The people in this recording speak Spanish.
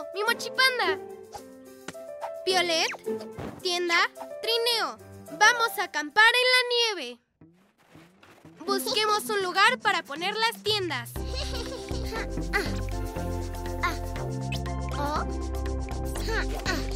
mi mochipanda. Violet, tienda, trineo. Vamos a acampar en la nieve. Busquemos un lugar para poner las tiendas. Oh.